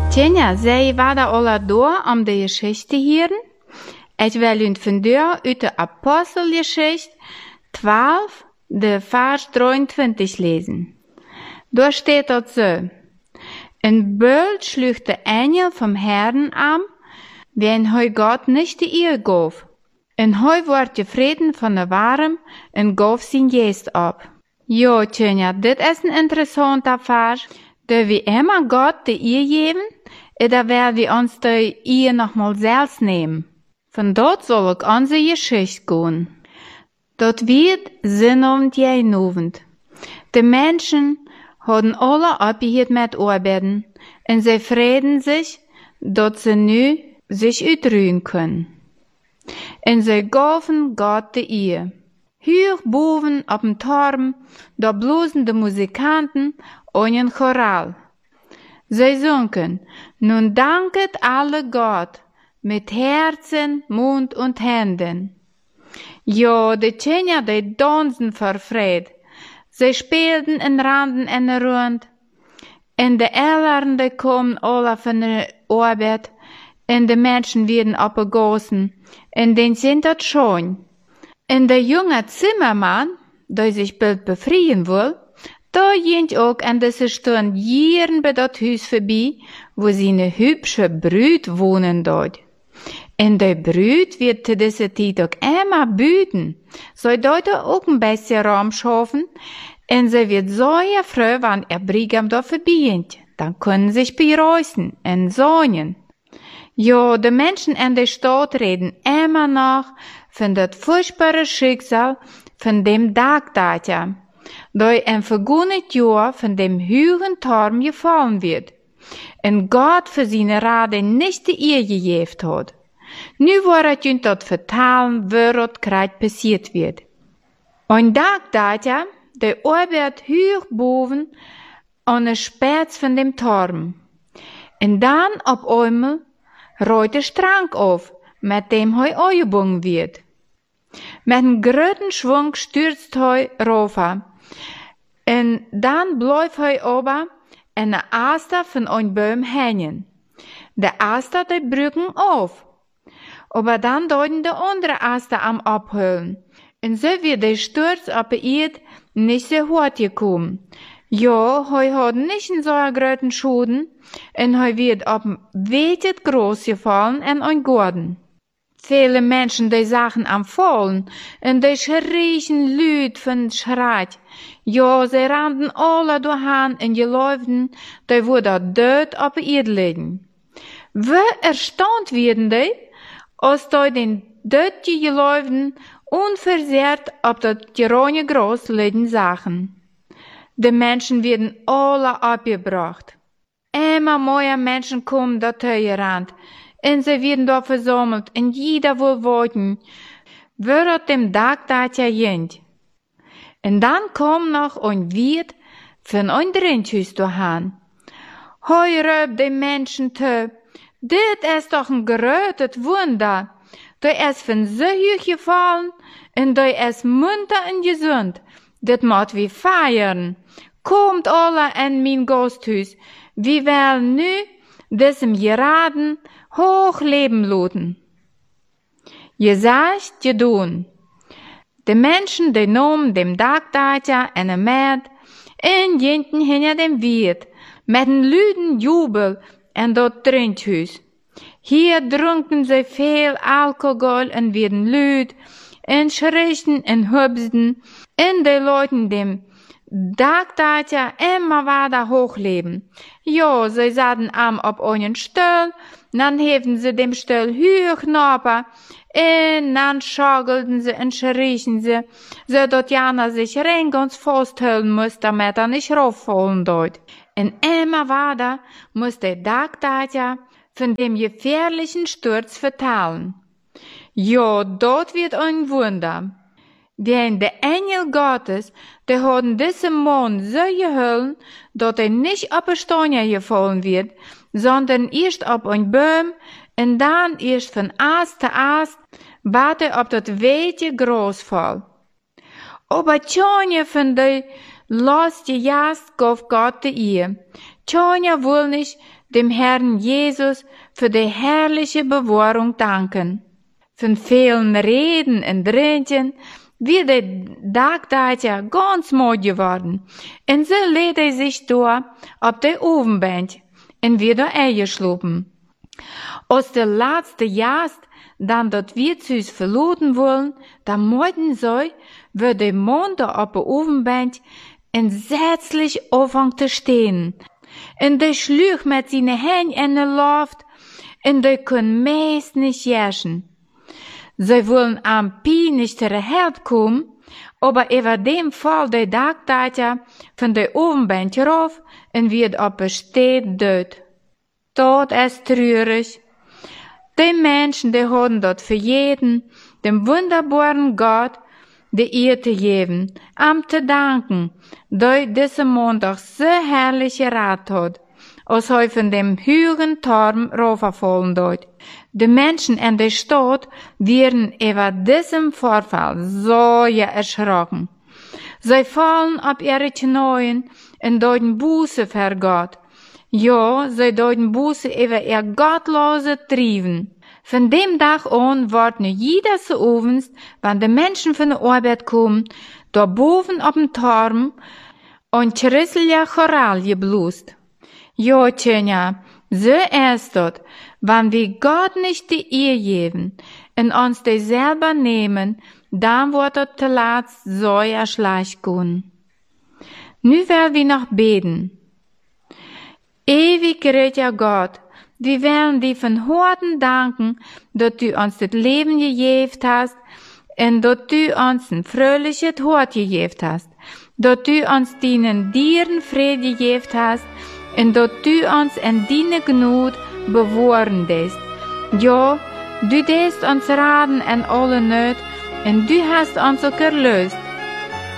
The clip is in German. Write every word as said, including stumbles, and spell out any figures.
Tjenja, zij waren alle door om de geschichte hier. Ik wil u vandaag uit de Apostelgeschichte twaalf, de vers drieëntwintig lezen. Daar steht dat zo. Een beul schlug de engel vom Herrn aan, wenn hij Gott nicht die Ehe gaf. En hij wordt tevreden van de warm en gaf zijn geest op. Jo, tjenja, dit is een interessante vers. Dat we immer Gott de Ehe geven, oder werden wir uns die Ehe nochmal selbst nehmen. Von dort soll auch unsere Geschichte gehen. Dort wird sinnend jeinowend. Die Menschen haben alle abgehört mit Arbeiten, und sie freuen sich, dass sie nu sich uitruhen können. Und sie gaven Gott die Ehe. Hier boven op dem Turm, da blosen de Musikanten und ein Choral. Sie singen, nun danket alle Gott, mit Herzen, Mund und Händen. Jo, de Tjenja, de dansen vor Fried. Sie spielten in Randen en rund. En de Ellern, de kommen alle von der Arbeit. En de Menschen werden abgegossen. En den sind dat schon. En de junge Zimmermann, der sich bald befreien will, da jent ook an deze Stunde jeren bei dat Huis vorbei, wo seine hübsche Brüd wohnen dort. En de Brüd wird zu dieser Zeit ook immer büten, soll dort ook ein bisschen Raum schaffen, en sie wird so froh, wann er Brigam da vorbeijent, dann können sich bereisen en songen. Jo, de Menschen in der Stadt reden immer noch von dat furchtbare Schicksal von dem Dagdater, da ein vergangenes Jahr von dem höheren Turm gefallen wird, und Gott für seine Rade nicht die Ehe gegeben hat. Nu wordt je dat vertalen, wat gerade passiert wird. Ein Dagdater, der arbeitet hoch boven an der Spitze von dem Turm. Und dann auf einmal rollt der Strang auf, mit dem er angebunden wird. Mit einem großen Schwung stürzt er rauf. Und dann bleibt er aber in der Aster von einem Baum hängen. Der Aster, die brücken auf. Aber dann deuten die andere Aster am abhöhlen. Und so wird der Sturz auf die Erde nicht so hart gekommen. Ja, er hat nicht so einen großen Schaden, und er wird auf dem Wetet groß gefallen in ein Garten. Viele Menschen, die Sachen am Fallen, und die schrien Lüd von Schreit. Ja, sie rannten alle durchhin und geläuften, die wurden dort auf die Erde liegen. Wie erstaunt werden die, als die den dort geläuften unversehrt auf das Tirone groß liegen Sachen. Die Menschen werden alle abgebracht. Immer mehr Menschen kommen dorthin gerannt, und sie werden dort versammelt, und jeder will warten, wird dem Dagdater jent. Und dann kommt noch ein Wirt von ein Drindhus dahin. Hoi röp die Menschen zu, dit ist doch ein gerötet Wunder. Der ist von so hoch gefallen, und der ist munter und gesund. Dit moet wir feiern. Kommt alle in mein Gasthus. Wir wollen nu diesem geraden hoch leben loten. Je sagt, je doen. De Menschen, die nahmen dem Dagdater eine Mäd, und jenten hinter dem Wirt, mit einem lüden Jubel in dort Drindhus. Hier trunken sie viel Alkohol und werden lüd, und schrien und hüpsten, und die Leute dem Dagdater immer weiter hochleben. Ja, sie saßen am auf einen Stuhl, dann heben sie dem Stuhl hoch napper, und dann schagelten sie und schrien sie, so dass Jana sich rein ganz festhalten muss, damit er nicht rauffallen dort. Und immer weiter muss der Dagdater von dem gefährlichen Sturz vertellen. Ja, dort wird ein Wunder. Denn der Engel Gottes, der hat diesem Mann so geholfen, dass er nicht auf ein Stein gefallen wird, sondern erst auf ein Baum und dann erst von Ast zu Ast, warte auf das weite Großfall. Aber tjonje von der letzten Jast gaf Gott die Ehe. Tjonja will nicht dem Herrn Jesus für die herrliche Bewahrung danken. Von vielen Reden und Drinken wird der Dagdater ganz mooi geworden. Und so lädt er sich door op de Ofenbank und wird eingeschlafen. Als der letzte Jast dann dort Wirtshuis verlassen wollen, dann mochten sie, wo der Mann da op de Ofenbank entsetzlich anfangen zu stehen. Und der schlug mit seinen Händen in die Luft, und der können meist nicht jaschen. Sie wollen am Pi nicht zur Hilfe kommen, aber über dem Fall der Dagdater von der Ofenbank rauf und wird op besteed dort. Dat ist traurig. Die Menschen, die haben dort für jeden, dem wunderbaren Gott, die Ehre zu geben, am zu danken, dass dieser Montag so herrlich geraten hat, als er von dem höheren Turm raufgefallen dort. Die Menschen in der Stadt werden über diesem Vorfall so erschrocken. Sie fallen auf ihre Knien und deuten Buße für Gott. Ja, sie deuten Buße über ihr gottlose Trieben. Von dem Tag an wird nur jeder so abends, wenn die Menschen von der Arbeit kommen, da boven auf dem Turm und christlicher Choral geblust. Ja, Tjenja, so ist das, wenn wir Gott nicht die Ehre geben und uns die selber nehmen, dann wird das zuletzt so schlecht gehen. Nu werden wir noch beten. Ewig gerechter Gott, wir wollen dir von Herzen danken, dass du uns das Leben gegeben hast und dass du uns ein fröhliches Hort gegeben hast, dass du uns deinen Dieren Frieden gegeben hast und dass du uns in deine Gnade bewahren lässt. Ja, du lässt uns raten in alle Nöte und du hast uns auch erlöst